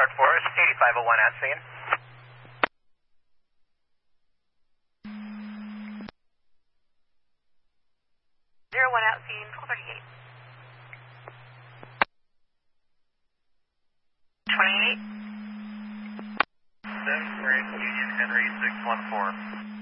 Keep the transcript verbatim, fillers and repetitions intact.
Dark Forest, eighty-five oh one at scene. Zero one at scene, twelve thirty-eight. twenty-eight. Seven Grand Union Henry six one four.